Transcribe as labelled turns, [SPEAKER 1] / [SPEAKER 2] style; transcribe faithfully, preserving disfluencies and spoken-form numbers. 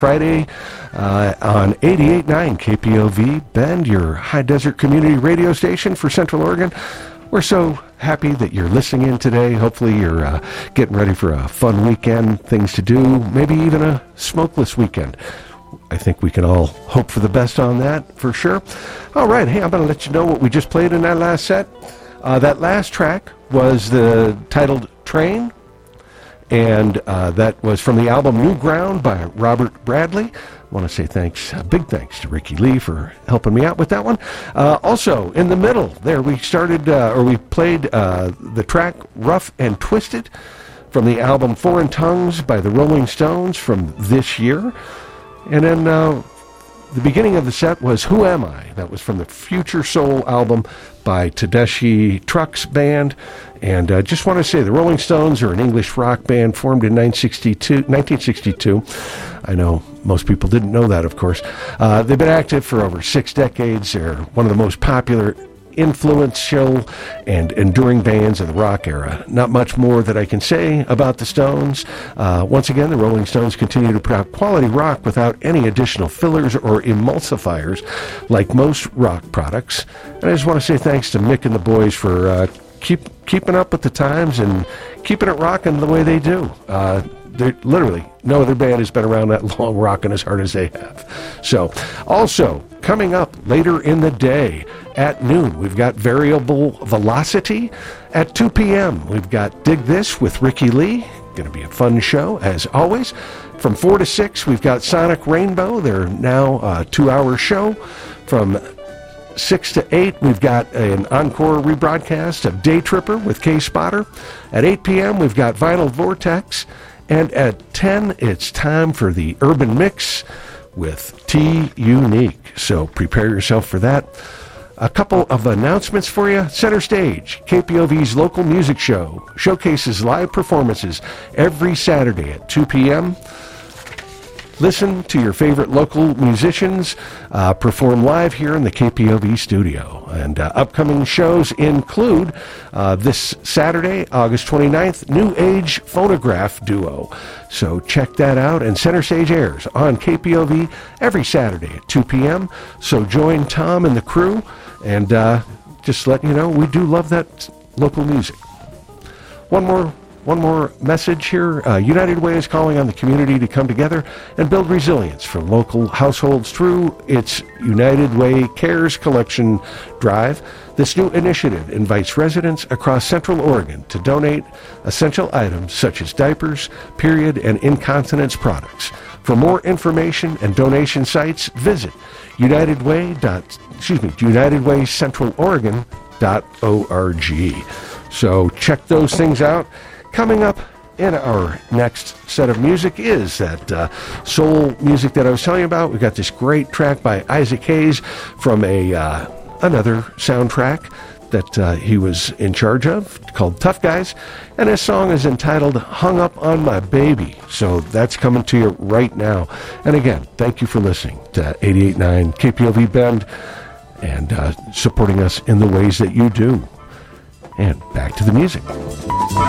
[SPEAKER 1] Friday uh, on eighty-eight point nine K P O V Bend, your high desert community radio station for Central Oregon. We're so happy that you're listening in today. Hopefully you're uh, getting ready for a fun weekend, things to do, maybe even a smokeless weekend. I think we can all hope for the best on that, for sure. All right, hey, I'm going to let you know what we just played in that last set. Uh, that last track was the titled Train, and uh, that was from the album New Ground by Robert Bradley. I want to say thanks, uh, big thanks to Ricky Lee for helping me out with that one. Uh, also, in the middle there, we started, uh, or we played uh, the track Rough and Twisted from the album Foreign Tongues by the Rolling Stones from this year. And then uh, the beginning of the set was Who Am I? That was from the Future Soul album by Tedeschi Trucks Band. And I uh, just want to say the Rolling Stones are an English rock band formed in nineteen sixty-two. I know most people didn't know that, of course. Uh, they've been active for over six decades. They're one of the most popular, influential, and enduring bands of the rock era. Not much more that I can say about the Stones. Uh, once again, the Rolling Stones continue to put out quality rock without any additional fillers or emulsifiers like most rock products. And I just want to say thanks to Mick and the boys for uh, keep keeping up with the times and keeping it rocking the way they do. Uh, they're literally, no other band has been around that long rocking as hard as they have. So, also, coming up later in the day at noon, we've got Variable Velocity. At two p.m., we've got Dig This with Ricky Lee. Going to be a fun show, as always. From four to six, we've got Sonic Rainbow. They're now a two-hour show. From six to eight, we've got an encore rebroadcast of Day Tripper with K-Spotter. At eight p.m., we've got Vinyl Vortex. And at ten, it's time for the Urban Mix with T-Unique. So prepare yourself for that. A couple of announcements for you. Center Stage, K P O V's local music show, showcases live performances every Saturday at two p.m. Listen to your favorite local musicians uh, perform live here in the K P O V studio. And uh, upcoming shows include uh, this Saturday, August twenty-ninth, New Age Phonograph Duo. So check that out. And Center Stage airs on K P O V every Saturday at two p.m. So join Tom and the crew. And uh, just letting you know, we do love that local music. One more One more message here. Uh, United Way is calling on the community to come together and build resilience for local households through its United Way Cares Collection Drive. This new initiative invites residents across Central Oregon to donate essential items such as diapers, period, and incontinence products. For more information and donation sites, visit United Way. Excuse me, United Way Central Oregon dot org. So check those things out. Coming up in our next set of music is that uh, soul music that I was telling you about. We've got this great track by Isaac Hayes from a uh, another soundtrack that uh, he was in charge of called Tough Guys. And his song is entitled Hung Up on My Baby. So that's coming to you right now. And again, thank you for listening to eighty-eight point nine K P O V Bend and uh, supporting us in the ways that you do. And back to the music.